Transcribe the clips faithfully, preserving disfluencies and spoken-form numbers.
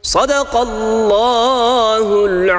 Sadakallahul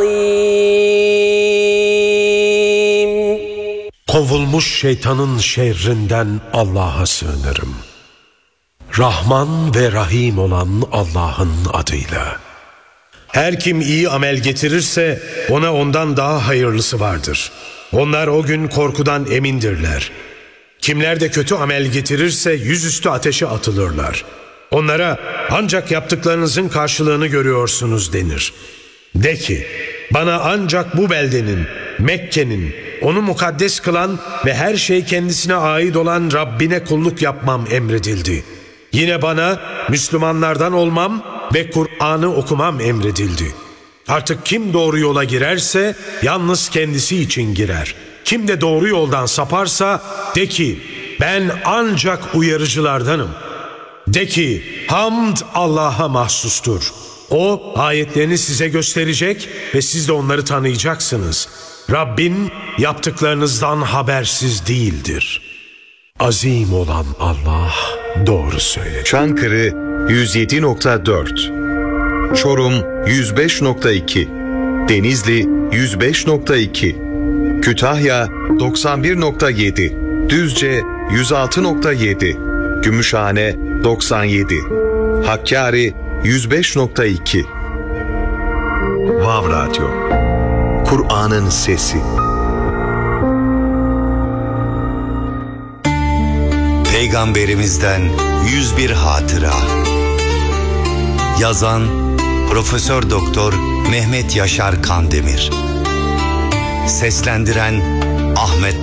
azim. Kovulmuş şeytanın şerrinden Allah'a sığınırım. Rahman ve Rahim olan Allah'ın adıyla. Her kim iyi amel getirirse ona ondan daha hayırlısı vardır. Onlar o gün korkudan emindirler. Kimler de kötü amel getirirse yüzüstü ateşe atılırlar. Onlara ancak yaptıklarınızın karşılığını görüyorsunuz denir. De ki, bana ancak bu beldenin, Mekke'nin, onu mukaddes kılan ve her şey kendisine ait olan Rabbine kulluk yapmam emredildi. Yine bana Müslümanlardan olmam ve Kur'an'ı okumam emredildi. Artık kim doğru yola girerse yalnız kendisi için girer. Kim de doğru yoldan saparsa de ki, ben ancak uyarıcılardanım. De ki, hamd Allah'a mahsustur. O ayetlerini size gösterecek ve siz de onları tanıyacaksınız. Rabbin yaptıklarınızdan habersiz değildir. Azim olan Allah doğru söyledi. Çankırı yüz yedi nokta dört, Çorum yüz beş nokta iki, Denizli yüz beş nokta iki, Kütahya doksan bir nokta yedi, Düzce yüz altı nokta yedi, Gümüşhane doksan yedi, Hakkari yüz beş nokta iki. Vav Radyo, Kur'an'ın sesi. Peygamberimizden yüz bir hatıra. Yazan Profesör Doktor Mehmet Yaşar Kandemir. Seslendiren Ahmet